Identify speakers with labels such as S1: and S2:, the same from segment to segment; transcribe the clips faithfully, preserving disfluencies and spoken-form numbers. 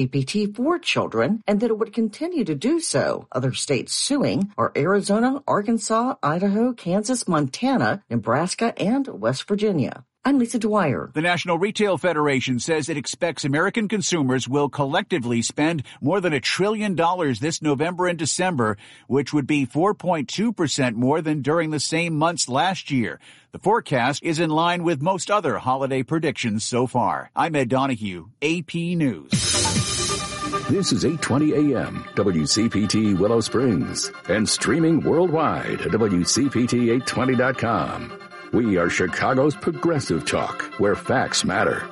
S1: C P T for children and that it would continue to do so. Other states suing are Arizona, Arkansas, Idaho, Kansas, Montana, Nebraska, and West Virginia. I'm Lisa Dwyer.
S2: The National Retail Federation says it expects American consumers will collectively spend more than a trillion dollars this November and December, which would be four point two percent more than during the same months last year. The forecast is in line with most other holiday predictions so far. I'm Ed Donahue, A P News.
S3: This is eight twenty A M, W C P T Willow Springs, and streaming worldwide at W C P T eight twenty dot com. We are Chicago's progressive talk, where facts matter.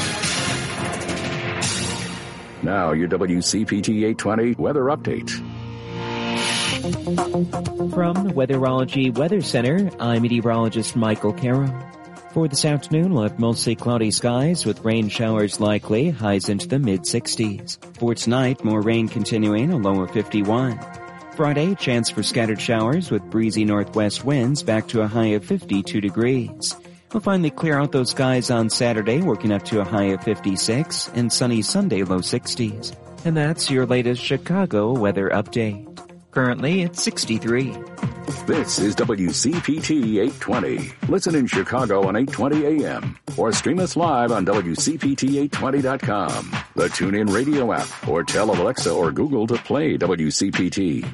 S3: Now, your W C P T eight twenty weather update.
S4: From the Weatherology Weather Center, I'm meteorologist Michael Carroll. For this afternoon, we'll have mostly cloudy skies with rain showers likely, highs into the mid sixties. For tonight, more rain continuing, a low of fifty-one. Friday, chance for scattered showers with breezy northwest winds back to a high of fifty-two degrees. We'll finally clear out those skies on Saturday, working up to a high of fifty-six, and sunny Sunday, low sixties. And that's your latest Chicago weather update. Currently, it's sixty-three.
S3: This is W C P T eight twenty. Listen in Chicago on eight twenty A M or stream us live on W C P T eight twenty dot com, the TuneIn Radio app, or tell Alexa or Google to play W C P T.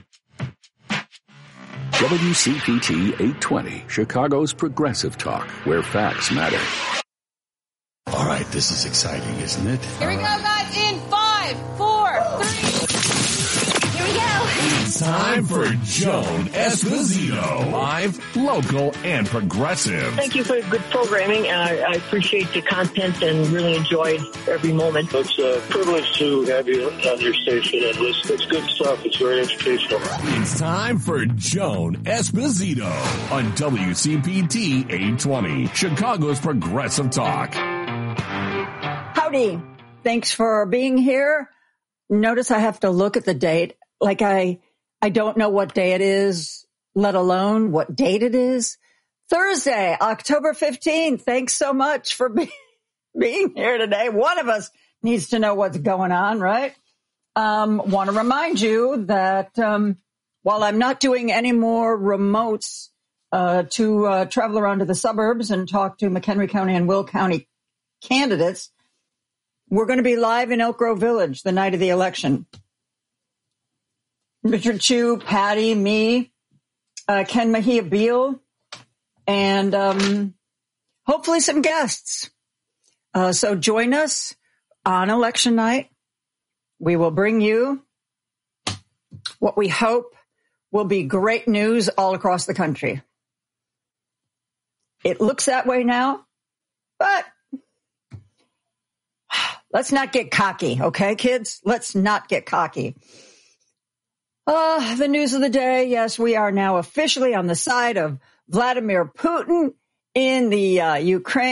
S3: W C P T eight twenty, Chicago's progressive talk, where facts matter.
S5: All right, this is exciting, isn't it?
S6: Here we go, guys, in five, four, three. Here we go.
S7: It's time for Joan Esposito. Live, local, and progressive.
S8: Thank you for good programming. I, I appreciate the content and really enjoyed every moment.
S9: It's a privilege to have you on your station and listen. It's good stuff. It's very educational.
S7: It's time for Joan Esposito on W C P T eight twenty, Chicago's progressive talk.
S10: Howdy. Thanks for being here. Notice I have to look at the date. Like I, I don't know what day it is, let alone what date it is. Thursday, October fifteenth. Thanks so much for be, being here today. One of us needs to know what's going on, right? Um, want to remind you that, um, while I'm not doing any more remotes, uh, to, uh, travel around to the suburbs and talk to McHenry County and Will County candidates, we're going to be live in Elk Grove Village the night of the election. Richard Chu, Patty, me, uh, Ken Mejia Beal, and um, hopefully some guests. Uh, so join us on election night. We will bring you what we hope will be great news all across the country. It looks that way now, but let's not get cocky, okay, kids? Let's not get cocky. Uh, the news of the day, yes, we are now officially on the side of Vladimir Putin in the uh,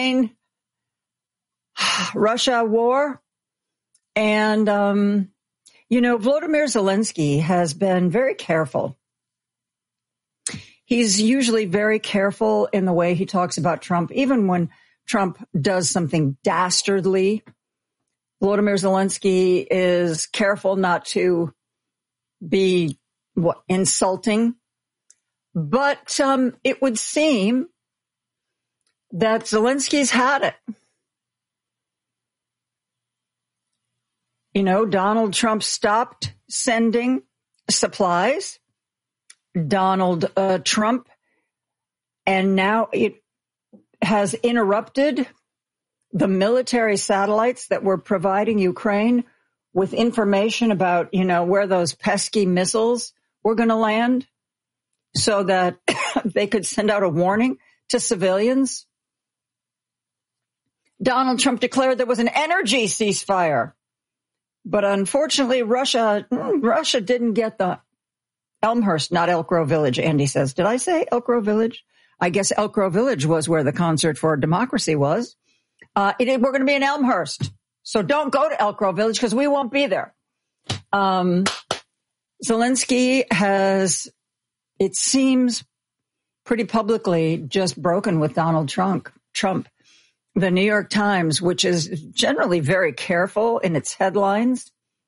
S10: Ukraine-Russia war. And, um, you know, Volodymyr Zelensky has been very careful. He's usually very careful in the way he talks about Trump, even when Trump does something dastardly. Volodymyr Zelensky is careful not to be what insulting, but um, it would seem that Zelensky's had it. You know, Donald Trump stopped sending supplies. Donald uh, Trump, and now it has interrupted the military satellites that were providing Ukraine with information about, you know, where those pesky missiles were going to land so that they could send out a warning to civilians. Donald Trump declared there was an energy ceasefire, but unfortunately, Russia, Russia didn't get the Elmhurst, not Elk Grove Village, Andy says. Did I say Elk Grove Village? I guess Elk Grove Village was where the Concert for Democracy was. Uh, it, we're going to be in Elmhurst. So don't go to Elk Grove Village because we won't be there. Um, Zelensky has, it seems, pretty publicly just broken with Donald Trump. Trump. The New York Times, which is generally very careful in its headlines,